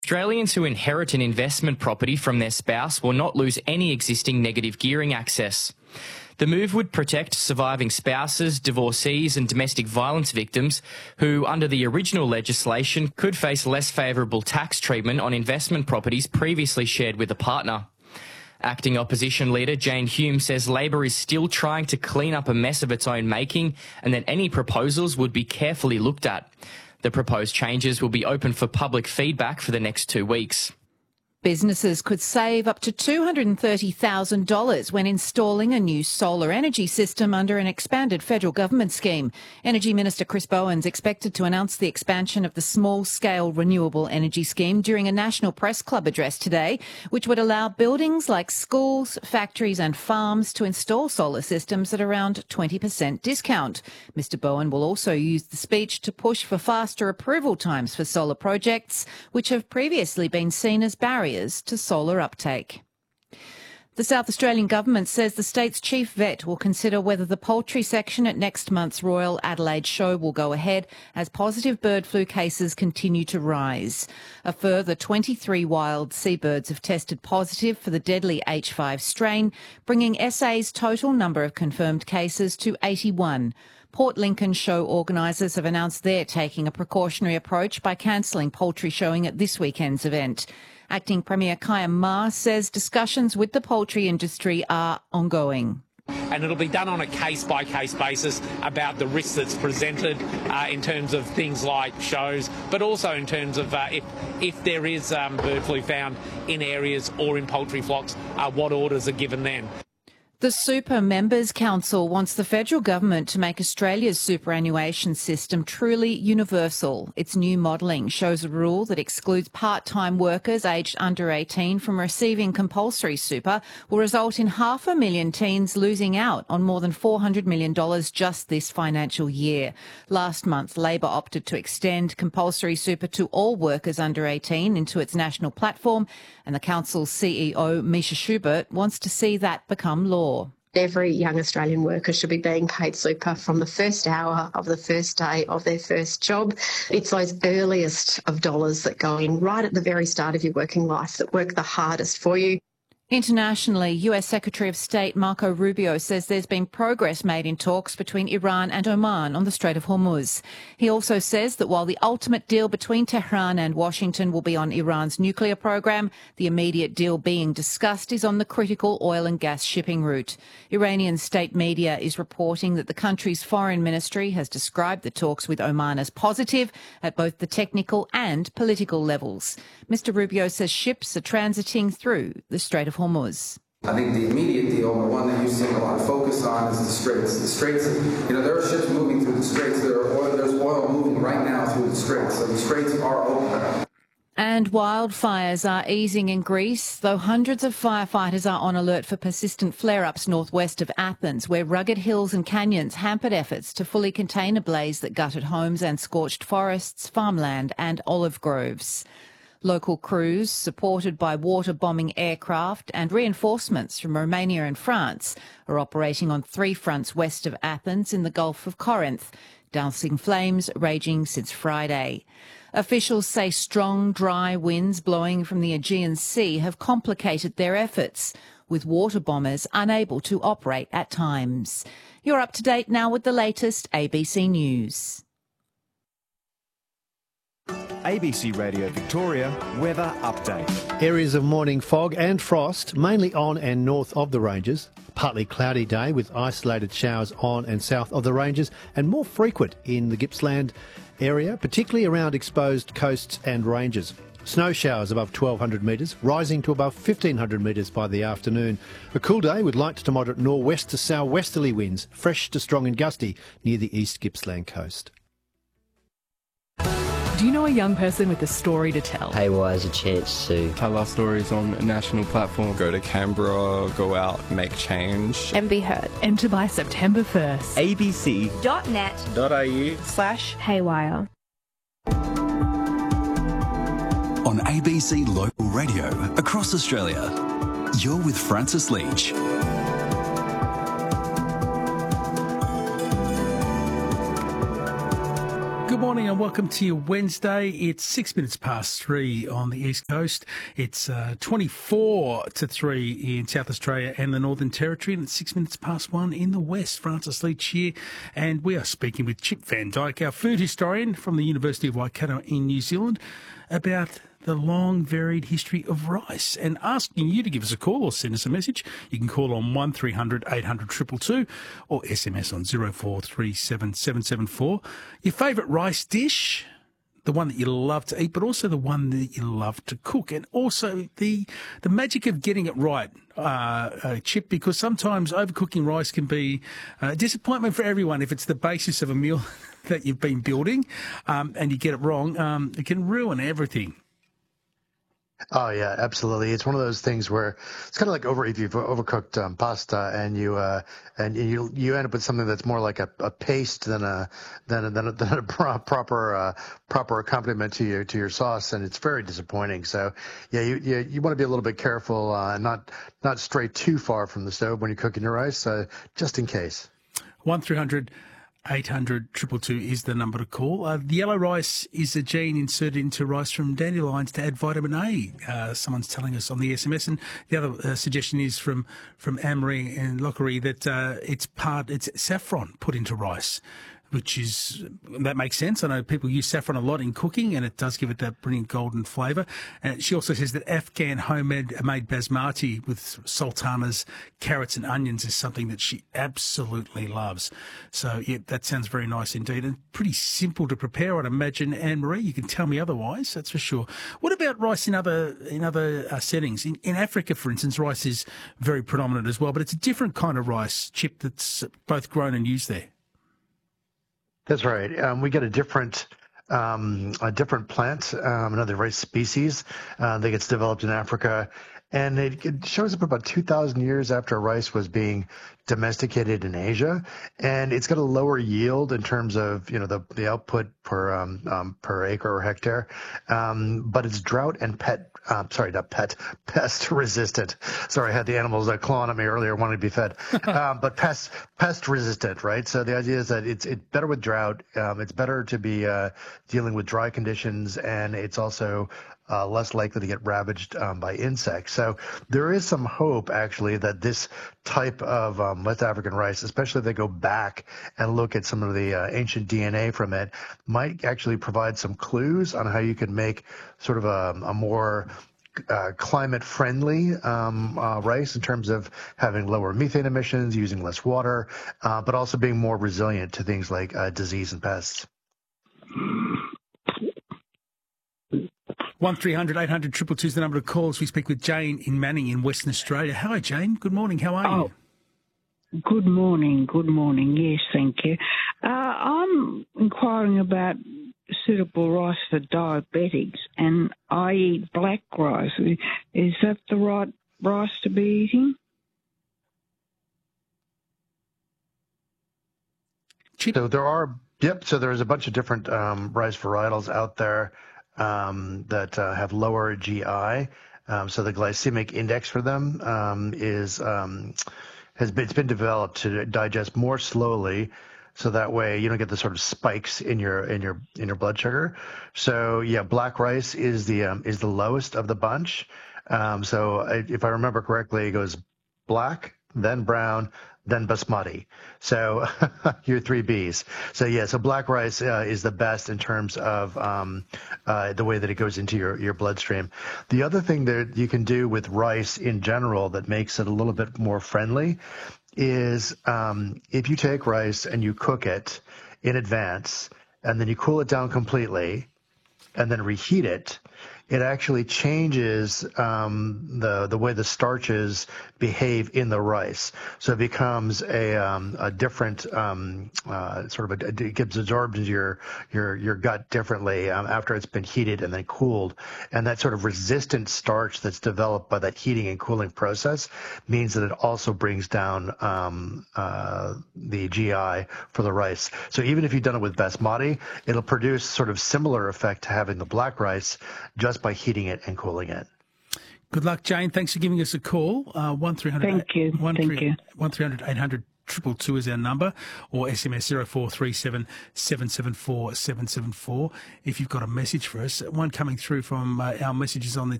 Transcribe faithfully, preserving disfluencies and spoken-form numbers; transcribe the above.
Australians who inherit an investment property from their spouse will not lose any existing negative gearing access. The move would protect surviving spouses, divorcees and domestic violence victims who, under the original legislation, could face less favourable tax treatment on investment properties previously shared with a partner. Acting Opposition Leader Jane Hume says Labor is still trying to clean up a mess of its own making and that any proposals would be carefully looked at. The proposed changes will be open for public feedback for the next two weeks. Businesses could save up to two hundred thirty thousand dollars when installing a new solar energy system under an expanded federal government scheme. Energy Minister Chris Bowen's expected to announce the expansion of the small-scale renewable energy scheme during a National Press Club address today, which would allow buildings like schools, factories and farms to install solar systems at around twenty percent discount. Mister Bowen will also use the speech to push for faster approval times for solar projects, which have previously been seen as barriers to solar uptake. The South Australian Government says the state's chief vet will consider whether the poultry section at next month's Royal Adelaide Show will go ahead as positive bird flu cases continue to rise. A further twenty-three wild seabirds have tested positive for the deadly H five strain, bringing S A's total number of confirmed cases to eighty-one. Port Lincoln show organisers have announced they're taking a precautionary approach by cancelling poultry showing at this weekend's event. Acting Premier Kaya Ma says discussions with the poultry industry are ongoing. And it'll be done on a case-by-case basis about the risks that's presented uh, in terms of things like shows, but also in terms of uh, if, if there is um, bird flu found in areas or in poultry flocks, uh, what orders are given then. The Super Members Council wants the federal government to make Australia's superannuation system truly universal. Its new modelling shows a rule that excludes part-time workers aged under eighteen from receiving compulsory super will result in half a million teens losing out on more than four hundred million dollars just this financial year. Last month, Labor opted to extend compulsory super to all workers under eighteen into its national platform, and the council's C E O, Misha Schubert, wants to see that become law. Every young Australian worker should be being paid super from the first hour of the first day of their first job. It's those earliest of dollars that go in right at the very start of your working life that work the hardest for you. Internationally, U S Secretary of State Marco Rubio says there's been progress made in talks between Iran and Oman on the Strait of Hormuz. He also says that while the ultimate deal between Tehran and Washington will be on Iran's nuclear program, the immediate deal being discussed is on the critical oil and gas shipping route. Iranian state media is reporting that the country's foreign ministry has described the talks with Oman as positive at both the technical and political levels. Mister Rubio says ships are transiting through the Strait of Hormuz. I think the immediate deal, the one that you're seeing a lot of focus on, is the Straits. The Straits, you know, there are ships moving through the Straits. There are oil, there's oil moving right now through the Straits. So the Straits are open. And wildfires are easing in Greece, though hundreds of firefighters are on alert for persistent flare-ups northwest of Athens, where rugged hills and canyons hampered efforts to fully contain a blaze that gutted homes and scorched forests, farmland and olive groves. Local crews, supported by water-bombing aircraft and reinforcements from Romania and France, are operating on three fronts west of Athens in the Gulf of Corinth, dousing flames raging since Friday. Officials say strong, dry winds blowing from the Aegean Sea have complicated their efforts, with water bombers unable to operate at times. You're up to date now with the latest A B C News. A B C Radio Victoria weather update. Areas of morning fog and frost, mainly on and north of the ranges. Partly cloudy day with isolated showers on and south of the ranges and more frequent in the Gippsland area, particularly around exposed coasts and ranges. Snow showers above twelve hundred metres, rising to above fifteen hundred metres by the afternoon. A cool day with light to moderate northwest to southwesterly winds, fresh to strong and gusty near the East Gippsland coast. Do you know a young person with a story to tell? Haywire is a chance to tell our stories on a national platform. Go to Canberra, go out, make change. And be heard. Enter by September first. abc dot net dot a u slash haywire. On A B C Local Radio across Australia, you're with Francis Leach. Good morning and welcome to your Wednesday. It's six minutes past three on the East Coast. It's uh, twenty-four to three in South Australia and the Northern Territory, and it's six minutes past one in the West. Francis Leach here, and we are speaking with Chip Van Dyke, our food historian from the University of Waikato in New Zealand, about the long, varied history of rice, and asking you to give us a call or send us a message. You can call on one three hundred eight hundred two two two or S M S on zero four three seven seven seven four. Your favourite rice dish, the one that you love to eat, but also the one that you love to cook, and also the the magic of getting it right, uh, uh, Chip, because sometimes overcooking rice can be a disappointment for everyone if it's the basis of a meal that you've been building, um, and you get it wrong. Um, it can ruin everything. Oh yeah, absolutely. It's one of those things where it's kind of like over if you've overcooked um, pasta and you uh, and you you end up with something that's more like a, a paste than a than a, than a, than a pro- proper uh, proper accompaniment to your to your sauce, and it's very disappointing. So yeah, you you, you want to be a little bit careful uh, and not not stray too far from the stove when you're cooking your rice, uh, just in case. One three hundred. eight hundred two two two is the number to call. Uh, the yellow rice is a gene inserted into rice from dandelions to add vitamin A. Uh, someone's telling us on the S M S, and the other uh, suggestion is from from Anne-Marie and Lockery that uh, it's part it's saffron put into rice, which is, that makes sense. I know people use saffron a lot in cooking, and it does give it that brilliant golden flavour. And she also says that Afghan homemade made basmati with sultanas, carrots and onions is something that she absolutely loves. So, yeah, that sounds very nice indeed, and pretty simple to prepare, I'd imagine. Anne-Marie, you can tell me otherwise, that's for sure. What about rice in other in other uh, settings? In, in Africa, for instance, rice is very predominant as well, but it's a different kind of rice, Chip, that's both grown and used there. That's right. Um, we get a different um, a different plant, um, another rice species uh, that gets developed in Africa, and it, it shows up about two thousand years after rice was being domesticated in Asia, and it's got a lower yield in terms of you know the the output per um, um, per acre or hectare, um, but it's drought and pet. Um, sorry, not pet, pest resistant. Sorry, I had the animals uh, clawing at me earlier, wanting to be fed. um, but pest pest resistant, right? So the idea is that it's it's better with drought. Um, it's better to be uh, dealing with dry conditions, and it's also uh, less likely to get ravaged um, by insects. So there is some hope, actually, that this type of um, West African rice, especially if they go back and look at some of the uh, ancient D N A from it, might actually provide some clues on how you can make sort of a, a more uh, climate-friendly um, uh, rice in terms of having lower methane emissions, using less water, uh, but also being more resilient to things like uh, disease and pests. one three hundred eight hundred two two two is the number of calls. We speak with Jane in Manning in Western Australia. Hi, Jane. Good morning. How are oh, you? Good morning. Good morning. Yes, thank you. Uh, I'm inquiring about suitable rice for diabetics, and I eat black rice. Is that the right rice to be eating? So there are, yep, so there's a bunch of different um, rice varietals out there um, that uh, have lower G I. Um, so the glycemic index for them um, is um, has been, it's been developed to digest more slowly, so that way you don't get the sort of spikes in your in your in your blood sugar. So yeah, black rice is the um, is the lowest of the bunch. Um, so I, if I remember correctly, it goes black, then brown, then basmati. So your three Bs. So yeah, so black rice uh, is the best in terms of um, uh, the way that it goes into your, your bloodstream. The other thing that you can do with rice in general that makes it a little bit more friendly is um, if you take rice and you cook it in advance and then you cool it down completely and then reheat it, it actually changes um, the the way the starches behave in the rice. So it becomes a um, a different um, uh, sort of a, it gets absorbed into your your your gut differently um, after it's been heated and then cooled. And that sort of resistant starch that's developed by that heating and cooling process means that it also brings down um, uh, the G I for the rice. So even if you've done it with basmati, it'll produce sort of similar effect to having the black rice, just by heating it and cooling it. Good luck, Jane. Thanks for giving us a call. Uh, one three hundred. Thank you. One, Thank three, you. One three hundred eight hundred triple two is our number, or S M S zero four three seven seven seven four seven seven four. If you've got a message for us, one coming through from uh, our messages on the